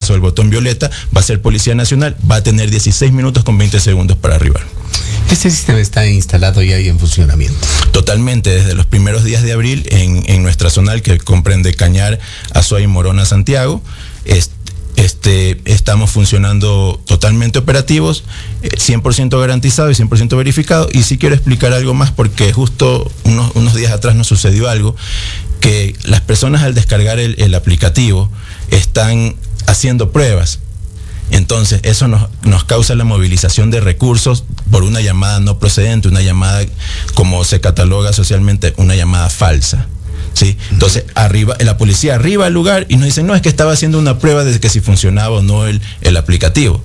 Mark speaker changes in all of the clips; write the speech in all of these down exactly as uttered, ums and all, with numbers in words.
Speaker 1: caso del botón violeta, va a ser Policía Nacional, va a tener dieciséis minutos con veinte segundos para arribar.
Speaker 2: ¿Este sistema está instalado ya y en funcionamiento?
Speaker 1: Totalmente, desde los primeros días de abril en, en nuestra zonal, que comprende Cañar, Azuay, Morona, Santiago, es, Este, estamos funcionando totalmente operativos, cien por ciento garantizado y cien por ciento verificado. Y sí quiero explicar algo más, porque justo unos, unos días atrás nos sucedió algo, que las personas al descargar el, el aplicativo están haciendo pruebas. Entonces eso nos, nos causa la movilización de recursos por una llamada no procedente, una llamada, como se cataloga socialmente, una llamada falsa. ¿Sí? Entonces arriba, la policía arriba al lugar y nos dicen, no, es que estaba haciendo una prueba de que si funcionaba o no el, el aplicativo.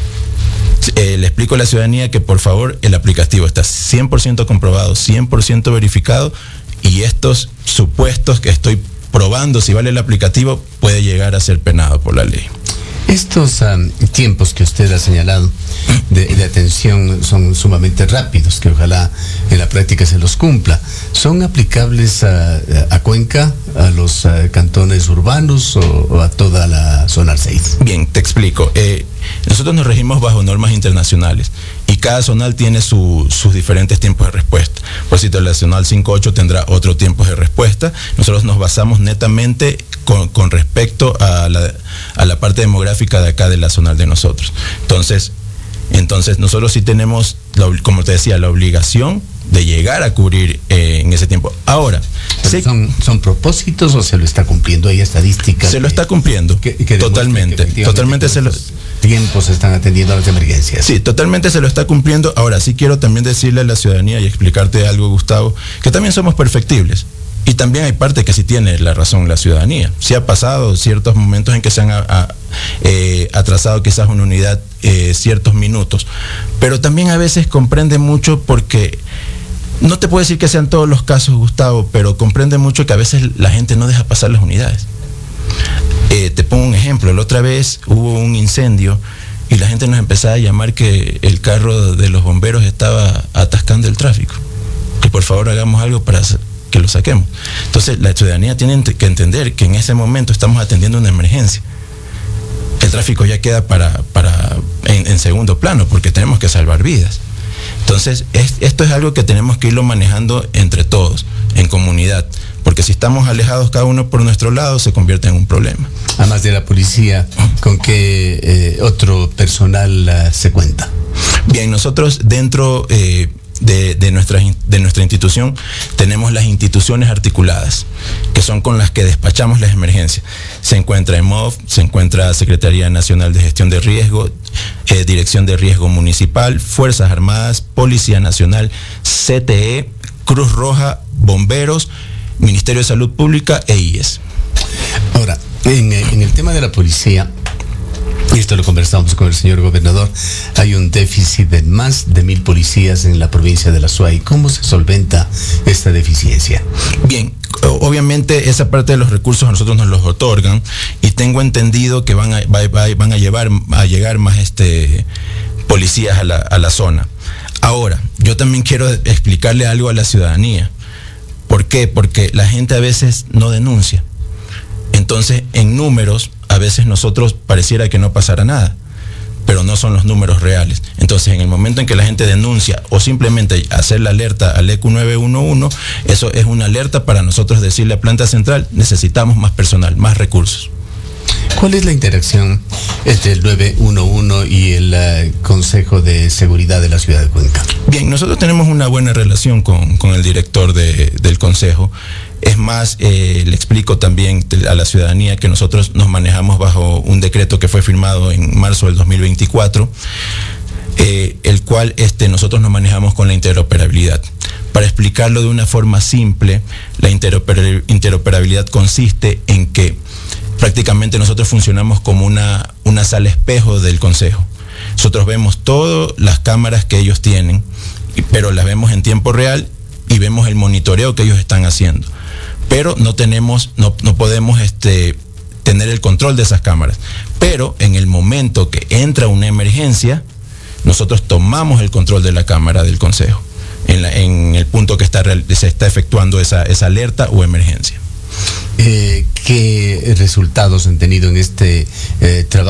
Speaker 1: Eh, le explico a la ciudadanía que por favor el aplicativo está cien por ciento comprobado, cien por ciento verificado, y estos supuestos que estoy probando si vale el aplicativo puede llegar a ser penado por la ley.
Speaker 2: Estos um, tiempos que usted ha señalado de, de atención son sumamente rápidos, que ojalá en la práctica se los cumpla. ¿Son aplicables a, a Cuenca, a los uh, cantones urbanos o, o a toda la zona seis?
Speaker 1: Bien, te explico. Eh, nosotros nos regimos bajo normas internacionales y cada zonal tiene su, sus diferentes tiempos de respuesta. Por si la zonal cinco ocho tendrá otro tiempo de respuesta. Nosotros nos basamos netamente con, con respecto a la, a la parte demográfica de acá de la zonal de nosotros. Entonces, entonces nosotros sí tenemos, la, como te decía, la obligación de llegar a cubrir eh, en ese tiempo. Ahora, sí,
Speaker 2: ¿son, ¿son propósitos o se lo está cumpliendo? ¿Hay estadísticas?
Speaker 1: Se lo está cumpliendo,
Speaker 2: que, que
Speaker 1: totalmente,
Speaker 2: que
Speaker 1: totalmente se lo...
Speaker 2: tiempos se están atendiendo a las emergencias.
Speaker 1: Sí, totalmente se lo está cumpliendo. Ahora, sí quiero también decirle a la ciudadanía y explicarte algo, Gustavo, que también somos perfectibles. Y también hay parte que sí tiene la razón la ciudadanía. Sí ha pasado ciertos momentos en que se han a, a, eh, atrasado quizás una unidad eh, ciertos minutos, pero también a veces comprende mucho, porque no te puedo decir que sean todos los casos, Gustavo, pero comprende mucho que a veces la gente no deja pasar las unidades. Eh, te pongo un ejemplo. La otra vez hubo un incendio y la gente nos empezaba a llamar que el carro de los bomberos estaba atascando el tráfico, que por favor hagamos algo para hacer que lo saquemos. Entonces la ciudadanía tiene que entender que en ese momento estamos atendiendo una emergencia. El tráfico ya queda para, para en, en segundo plano, porque tenemos que salvar vidas. Entonces es, esto es algo que tenemos que irlo manejando entre todos, en comunidad, porque si estamos alejados cada uno por nuestro lado se convierte en un problema.
Speaker 2: Además de la policía, ¿con qué eh, otro personal uh, se cuenta?
Speaker 1: Bien, nosotros dentro eh, De, de, nuestra, de nuestra institución tenemos las instituciones articuladas, que son con las que despachamos las emergencias. Se encuentra E M O F, se encuentra Secretaría Nacional de Gestión de Riesgo, eh, Dirección de Riesgo Municipal, Fuerzas Armadas, Policía Nacional, C T E, Cruz Roja, Bomberos, Ministerio de Salud Pública e I E S.
Speaker 2: Ahora, en, en el tema de la policía, y esto lo conversamos con el señor gobernador, hay un déficit de más de mil policías en la provincia de la Azuay. ¿Cómo se solventa esta deficiencia?
Speaker 1: Bien, obviamente esa parte de los recursos a nosotros nos los otorgan y tengo entendido que van a, van a, llevar, a llegar más este, policías a la, a la zona. Ahora, yo también quiero explicarle algo a la ciudadanía. ¿Por qué? Porque la gente a veces no denuncia. Entonces, en números, a veces nosotros pareciera que no pasará nada, pero no son los números reales. Entonces, en el momento en que la gente denuncia o simplemente hacer la alerta al E Q nueve uno uno, eso es una alerta para nosotros decirle a Planta Central, necesitamos más personal, más recursos.
Speaker 2: ¿Cuál es la interacción entre el nueve uno uno y el uh, Consejo de Seguridad de la Ciudad de Cuenca?
Speaker 1: Bien, nosotros tenemos una buena relación con, con el director de, del Consejo. Es más, eh, le explico también a la ciudadanía que nosotros nos manejamos bajo un decreto que fue firmado en marzo del dos mil veinticuatro, eh, el cual este, nosotros nos manejamos con la interoperabilidad. Para explicarlo de una forma simple, la interoper- interoperabilidad consiste en que prácticamente nosotros funcionamos como una, una sala espejo del Consejo. Nosotros vemos todas las cámaras que ellos tienen, pero las vemos en tiempo real y vemos el monitoreo que ellos están haciendo. Pero no tenemos, no, no podemos este, tener el control de esas cámaras. Pero en el momento que entra una emergencia, nosotros tomamos el control de la cámara del Consejo, en, la, en el punto que está, se está efectuando esa, esa alerta o emergencia.
Speaker 2: Eh, ¿Qué resultados han tenido en este eh, trabajo?